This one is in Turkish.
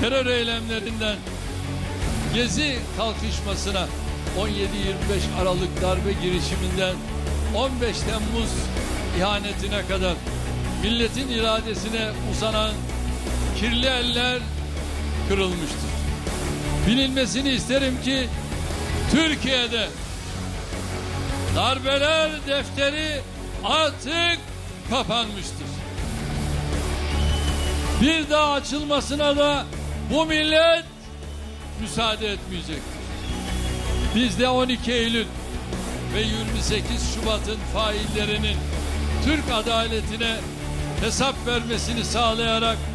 terör eylemlerinden Gezi kalkışmasına, 17-25 Aralık darbe girişiminden 15 Temmuz ihanetine kadar milletin iradesine uzanan kirli eller kırılmıştır. Bilinmesini isterim ki Türkiye'de darbeler defteri artık kapanmıştır. Bir daha açılmasına da bu millet müsaade etmeyecektir. Biz de 12 Eylül ve 28 Şubat'ın faillerinin Türk adaletine hesap vermesini sağlayarak